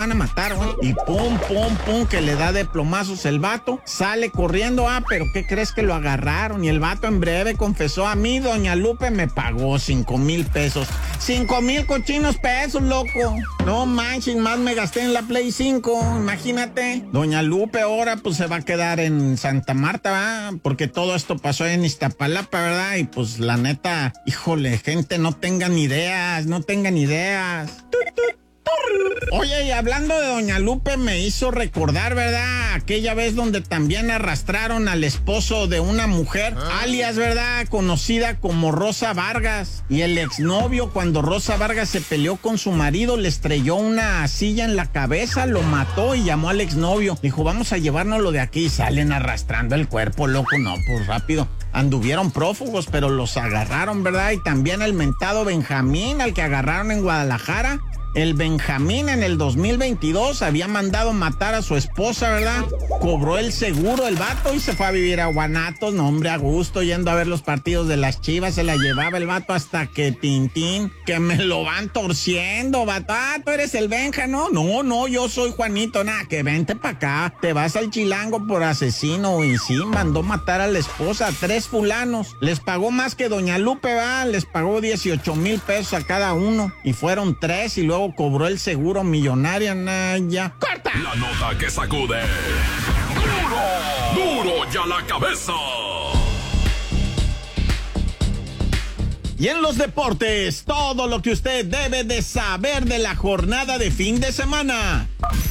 van a matar, güey. Y pum, pum, pum, que le da de plomazos el vato. Sale corriendo, pero ¿qué crees que lo agarraron? Y el vato en breve confesó: a mí, doña Lupe me pagó 5,000 pesos. 5,000 cochinos pesos, loco. No manches, más me gasté en la Play 5, imagínate. Doña Lupe ahora pues se va a quedar en Santa Marta, ¿verdad? Porque todo esto pasó en Iztapalapa, ¿verdad? Y pues la neta, híjole, gente, no tengan ideas. Oye, y hablando de doña Lupe, me hizo recordar, ¿verdad? Aquella vez donde también arrastraron al esposo de una mujer, alias, ¿verdad? Conocida como Rosa Vargas. Y el exnovio, cuando Rosa Vargas se peleó con su marido, le estrelló una silla en la cabeza, lo mató y llamó al exnovio. Dijo: vamos a llevárnoslo de aquí. Y salen arrastrando el cuerpo, loco. No, pues rápido. Anduvieron prófugos, pero los agarraron, ¿verdad? Y también el mentado Benjamín, al que agarraron en Guadalajara. El Benjamín en el 2022 había mandado matar a su esposa, ¿verdad? Cobró el seguro el vato y se fue a vivir a Guanatos. No, hombre, a gusto, yendo a ver los partidos de las Chivas. Se la llevaba el vato hasta que Tintín, que me lo van torciendo, vato. Ah, tú eres el Benja, ¿no? No, yo soy Juanito. Nada, que vente para acá. Te vas al chilango por asesino. Y sí, mandó matar a la esposa, 3 fulanos. Les pagó más que doña Lupe, ¿va? Les pagó 18,000 pesos a cada uno. Y fueron 3 y luego cobró el seguro millonario, Naya. ¡Corta! La nota que sacude. ¡Duro ya la cabeza! Y en los deportes, todo lo que usted debe de saber de la jornada de fin de semana.